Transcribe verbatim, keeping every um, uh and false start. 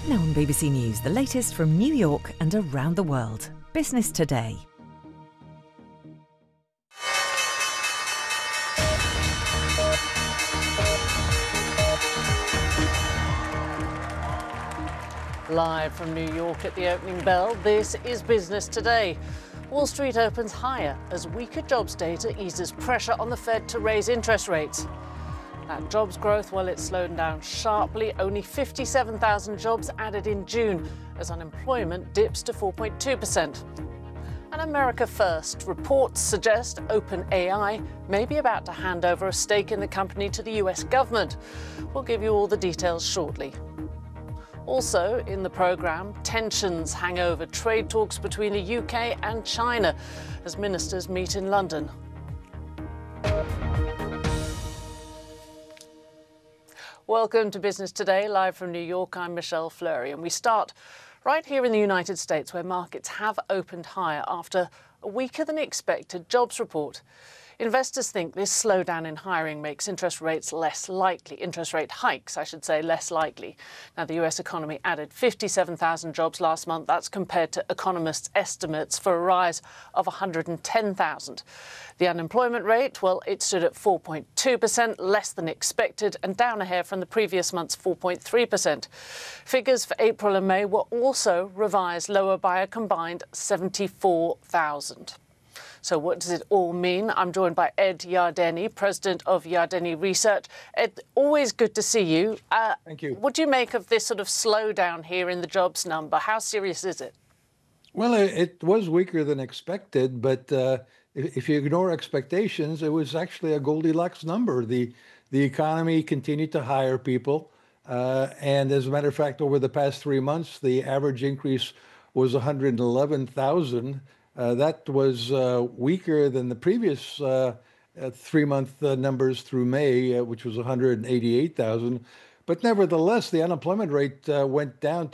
Now on B B C News, the latest from New York and around the world. Business Today. Live from New York at the opening bell, this is Business Today. Wall Street opens higher as weaker jobs data eases pressure on the Fed to raise interest rates. That jobs growth, well, it's slowed down sharply. Only fifty-seven thousand jobs added in June as unemployment dips to four point two percent. And America First reports suggest OpenAI may be about to hand over a stake in the company to the U S government. We'll give you all the details shortly. Also in the programme, tensions hang over trade talks between the U K and China as ministers meet in London. Welcome to Business Today, live from New York. I'm Michelle Fleury, and we start right here in the United States, where markets have opened higher after a weaker than expected jobs report. Investors think this slowdown in hiring makes interest rates less likely, interest rate hikes, I should say, less likely. Now, the U S economy added fifty-seven thousand jobs last month. That's compared to economists' estimates for a rise of one hundred ten thousand. The unemployment rate, well, it stood at four point two percent, less than expected, and down a hair from the previous month's four point three percent. Figures for April and May were also revised lower by a combined seventy-four thousand. So what does it all mean? I'm joined by Ed Yardeni, president of Yardeni Research. Ed, always good to see you. Uh, Thank you. What do you make of this sort of slowdown here in the jobs number? How serious is it? Well, it, it was weaker than expected, but uh, if, if you ignore expectations, it was actually a Goldilocks number. The, the economy continued to hire people. Uh, and as a matter of fact, over the past three months, the average increase was one hundred eleven thousand. Uh, that was uh, weaker than the previous uh, uh, three-month uh, numbers through May, uh, which was one hundred eighty-eight thousand. But nevertheless, the unemployment rate uh, went down